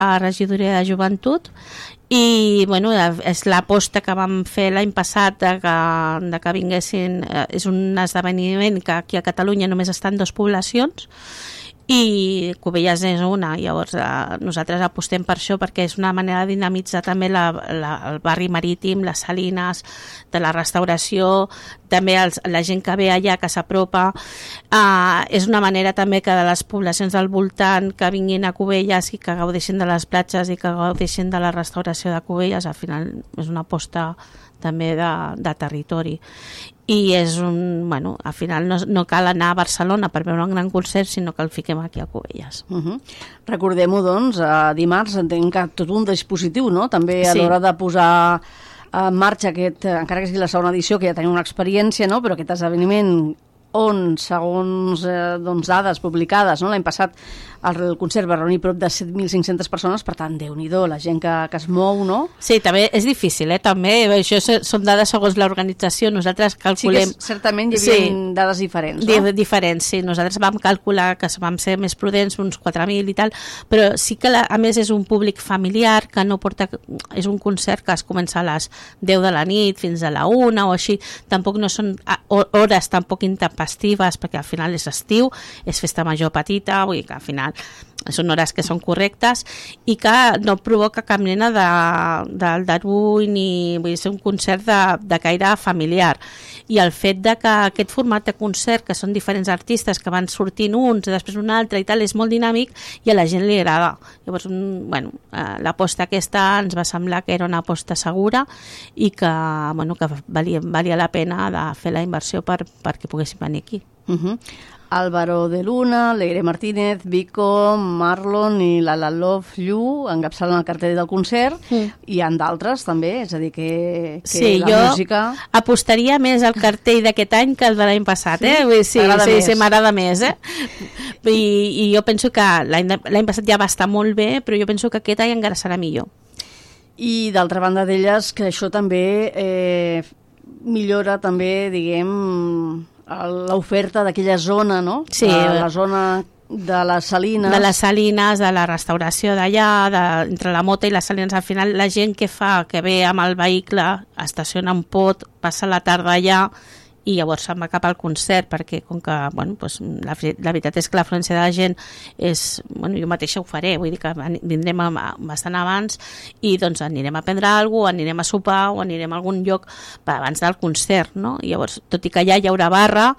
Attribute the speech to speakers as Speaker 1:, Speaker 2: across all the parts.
Speaker 1: a Regidoria de Joventut i bueno, és l'aposta que vam fer l'any passat de que vinguessin, és un esdeveniment que aquí a Catalunya només estan 2 poblacions i Cubelles és una, llavors nosaltres apostem per això perquè és una manera de dinamitzar també el barri marítim, les salines, de la restauració, també la gent que ve allà, que s'apropa, és una manera també que de les poblacions del voltant que vinguin a Cubelles i que gaudeixin de les platges i que gaudeixin de la restauració de Cubelles, al final és una aposta també de territori. I és bueno, al final no cal anar a Barcelona per veure un gran concert, sinó que el fiquem aquí a Cubelles.
Speaker 2: Recordem-ho, doncs, dimarts entenc que tot un dispositiu, no? També a l'hora de posar en marxa aquest, encara que sigui la segona edició, que ja tenim una experiència, no? Però aquest esdeveniment on, segons dades publicades, no? L'any passat el concert va reunir prop de 7.500 persones, per tant, Déu-n'hi-do, la gent que es mou, no?
Speaker 1: Sí, també és difícil, també, això són dades segons l'organització, nosaltres calculem...
Speaker 2: Sí que certament hi havia dades diferents, no?
Speaker 1: Diferents, sí, nosaltres vam calcular que vam ser més prudents, uns 4.000 i tal, però sí que a més és un públic familiar, que no porta... És un concert que es comença a les 10 de la nit fins a la 1 o així, tampoc no són hores tampoc intempestives, perquè al final és estiu, és festa major petita, vull dir que al final són hores que són correctes i que no provoca cap mena d'aldarull ni vull dir, és un concert de caire familiar. I el fet de que aquest format de concert, que són diferents artistes que van sortint uns, després un altre i tal, és molt dinàmic i a la gent li agrada. Llavors, bueno, l'aposta aquesta ens va semblar que era una aposta segura i que, bueno, que valia la pena de fer la inversió perquè poguéssim venir aquí.
Speaker 2: Álvaro de Luna, Leire Martínez, Vico, Marlon i la Love Llu encapçalen el cartell del concert i hi ha d'altres també, és a dir que
Speaker 1: sí,
Speaker 2: la música...
Speaker 1: apostaria més al cartell d'aquest any que el de l'any passat,
Speaker 2: Sí,
Speaker 1: m'agrada més, I jo penso que l'any passat ja va estar molt bé, però jo penso que aquest any encara serà millor.
Speaker 2: I d'altra banda d'elles, que això també millora també, diguem, l'oferta d'aquella zona, no?
Speaker 1: Sí.
Speaker 2: La zona de les salines.
Speaker 1: De les salines, de la restauració d'allà, entre la mota i les salines. Al final, la gent que ve amb el vehicle, estaciona un pot, passa la tarda allà i llavors se'n va cap al concert, perquè com que, bueno, doncs, la veritat és que l'afluència de la gent és... Bueno, jo mateixa ho faré, vull dir que vindrem bastant abans i doncs anirem a prendre alguna cosa, anirem a sopar o anirem a algun lloc abans del concert, no? I llavors, tot i que allà hi haurà barra,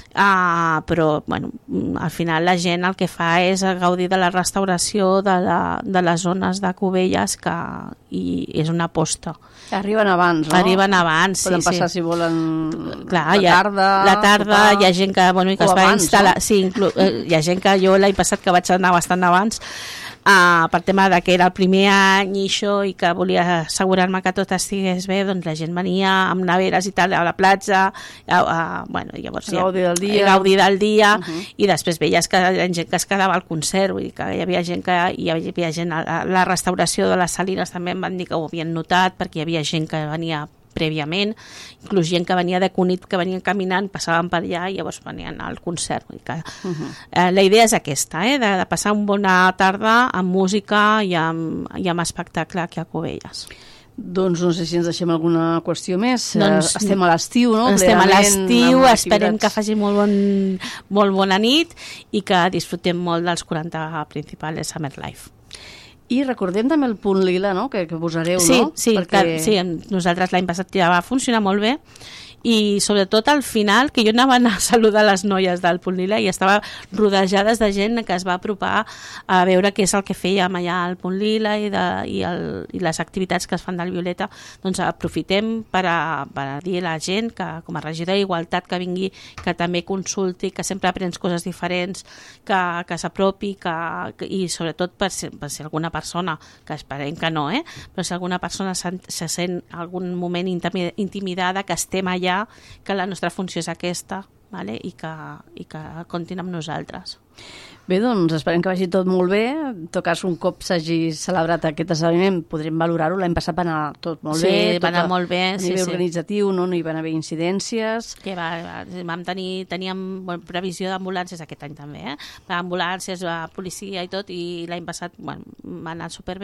Speaker 1: però bueno, al final la gent el que fa és gaudir de la restauració de les zones de Cubelles i és una aposta.
Speaker 2: Arriben abans, no?
Speaker 1: Arriben abans, sí.
Speaker 2: Poden passar, si volen,
Speaker 1: clar,
Speaker 2: la
Speaker 1: tarda, hi ha gent que, bueno, que es va instal·lar, no? Sí, hi ha gent que jo l'any passat que vaig anar bastant abans, per tema de que era el primer any i això, i que volia assegurar-me que tot estigués bé, doncs la gent venia amb neveres i tal a la platja, bueno, llavors gaudir del dia, i després veies que hi ha gent que es quedava al concert, vull dir que hi havia gent a la restauració de les salines també em van dir que ho havien notat, perquè hi havia gent que venia prèviament, inclús gent que venia de Cunit, que venien caminant, passaven per allà i llavors venien al concert. Vull dir que, la idea és aquesta, de passar una bona tarda amb música i amb espectacle aquí a Cubelles.
Speaker 2: Doncs no sé si ens deixem alguna qüestió més. Estem a l'estiu, no?
Speaker 1: Estem a l'estiu, esperem que faci molt bona nit i que disfrutem molt dels 40 principals Summer Life.
Speaker 2: I recordem també el punt lila, no?, que posareu,
Speaker 1: no? Sí,
Speaker 2: perquè...
Speaker 1: sí, nosaltres l'any passat ja va funcionar molt bé i sobretot al final, que jo anava a saludar les noies del Punt Lila i estava rodejades de gent que es va apropar a veure què és el que fèiem allà al Punt Lila i les activitats que es fan del Violeta. Doncs aprofitem per dir a la gent que com a regidor d'Igualtat que vingui, que també consulti, que sempre aprens coses diferents, que s'apropi i sobretot per si alguna persona, que esperem que no, però si alguna persona se sent en algun moment intimidada, que estem allà, que la nostra funció és aquesta, vale? I que comptin amb nosaltres.
Speaker 2: Bé, doncs esperem que vagi tot molt bé. En tot cas, un cop s'hagi celebrat aquest esdeveniment, podrem valorar-ho. L'any passat va anar tot molt bé.
Speaker 1: Sí, va anar molt bé.
Speaker 2: A nivell organitzatiu, no hi van haver incidències.
Speaker 1: Que teníem previsió d'ambulàncies aquest any també, ambulàncies, policia i tot, i l'any passat va anar superbé.